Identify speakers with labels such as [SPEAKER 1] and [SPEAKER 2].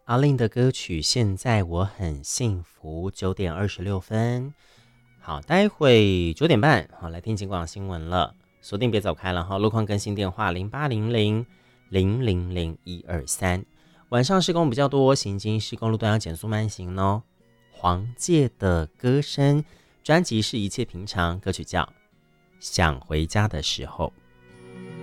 [SPEAKER 1] 阿令的歌曲《现在我很幸福》9点26分。好，待会9点半，好来听警广新闻了，锁定别走开了哈。路况更新电话0800000123。晚上施工比较多，行经施工路段要减速慢行哦。黄玠的歌声专辑是一切平常，歌曲叫《想回家的时候》。